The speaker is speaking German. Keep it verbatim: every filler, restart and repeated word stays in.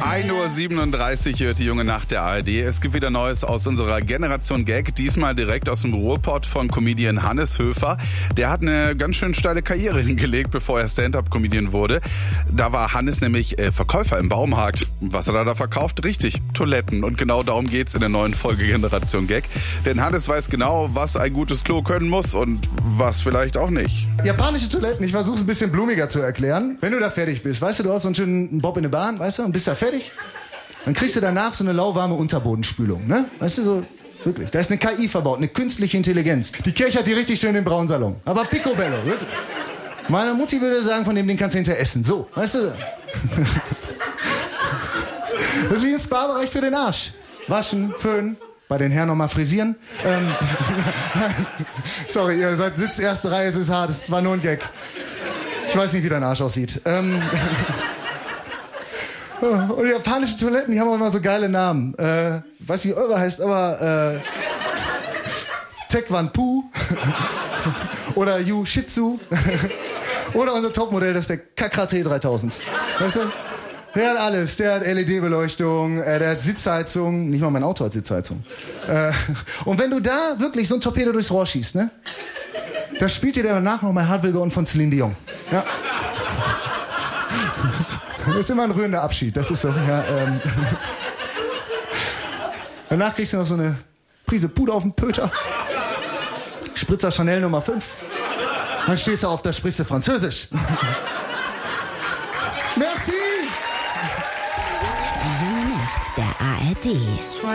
ein Uhr siebenunddreißig hört die junge Nacht der A R D. Es gibt wieder Neues aus unserer Generation Gag, diesmal direkt aus dem Ruhrpott von Comedian Hannes Höfer. Der hat eine ganz schön steile Karriere hingelegt, bevor er Stand-Up-Comedian wurde. Da war Hannes nämlich äh, Verkäufer im Baumarkt. Was hat er da verkauft? Richtig, Toiletten. Und genau darum geht's in der neuen Folge Generation Gag. Denn Hannes weiß genau, was ein gutes Klo können muss und was vielleicht auch nicht. Japanische Toiletten, ich versuche es ein bisschen blumiger zu erklären. Wenn du da fertig bist, weißt du, du hast so einen schönen Bob in der Bahn, weißt du, und bist da fertig, dann kriegst du danach so eine lauwarme Unterbodenspülung, ne? Weißt du, so, wirklich. Da ist eine K I verbaut, eine künstliche Intelligenz. Die Kirche hat die richtig schön im braunen Salon. Aber picobello, wirklich. Meine Mutti würde sagen, von dem Ding kannst du hinterher essen. So, weißt du? Das ist wie ein Spa-Bereich für den Arsch. Waschen, föhnen, bei den Herren nochmal frisieren. Ähm, sorry, ihr seid Sitz erste Reihe, es ist hart, es war nur ein Gag. Ich weiß nicht, wie dein Arsch aussieht. Ähm, und die japanischen Toiletten, die haben auch immer so geile Namen. Äh, weiß nicht, wie eure heißt, aber äh, Taekwondo oder Yu Shitsu oder unser Topmodell, das ist der Kakra T dreitausend. Weißt du? Der hat alles. Der hat L E D-Beleuchtung, äh, der hat Sitzheizung. Nicht mal mein Auto hat Sitzheizung. Äh, und wenn du da wirklich so ein Torpedo durchs Rohr schießt, ne? Da spielt dir danach noch mal Heart Will Go On von Celine Dion. Ja. Das ist immer ein rührender Abschied. Das ist so, ja, ähm. Danach kriegst du noch so eine Prise Puder auf den Pöter. Spritzer Chanel Nummer fünf. Dann stehst du auf, da sprichst du Französisch. Merci! Die Nacht der A R D.